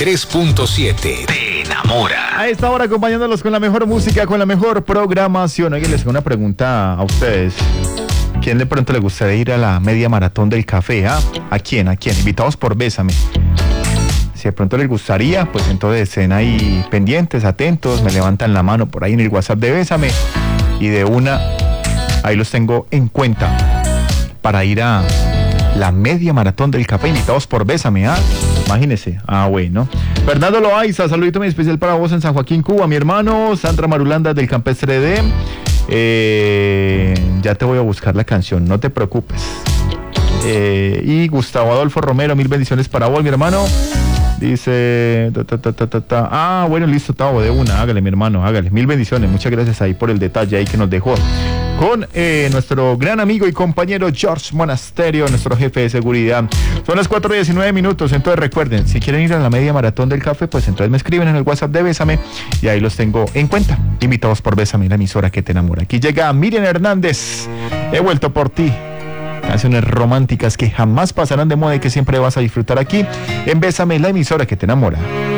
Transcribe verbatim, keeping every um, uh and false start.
tres punto siete te enamora. A esta hora acompañándolos con la mejor música, con la mejor programación. Oye, les hago una pregunta a ustedes. ¿Quién de pronto le gustaría ir a la media maratón del café? ¿Ah? ¿A quién? ¿A quién? Invitados por Bésame. Si de pronto les gustaría, pues entonces estén ahí pendientes, atentos, me levantan la mano por ahí en el WhatsApp de Bésame y de una, ahí los tengo en cuenta para ir a la media maratón del café, invitados por Bésame, ¿ah? Imagínese. Ah, bueno. Fernando Loaiza, saludito muy especial para vos en San Joaquín, Cuba, mi hermano. Sandra Marulanda del Campestre D. Eh, ya te voy a buscar la canción, no te preocupes. Eh, y Gustavo Adolfo Romero, mil bendiciones para vos, mi hermano. Dice, ta, ta, ta, ta, ta, ta. Ah, bueno, listo, Tavo, de una, hágale, mi hermano, hágale. Mil bendiciones, muchas gracias ahí por el detalle ahí que nos dejó. Con eh, nuestro gran amigo y compañero George Monasterio, nuestro jefe de seguridad. Son las cuatro y diecinueve minutos, entonces recuerden, si quieren ir a la media maratón del café, pues entonces me escriben en el WhatsApp de Bésame y ahí los tengo en cuenta. Invitados por Bésame, la emisora que te enamora. Aquí llega Miriam Hernández, he vuelto por ti. Canciones románticas que jamás pasarán de moda y que siempre vas a disfrutar aquí en Bésame, la emisora que te enamora.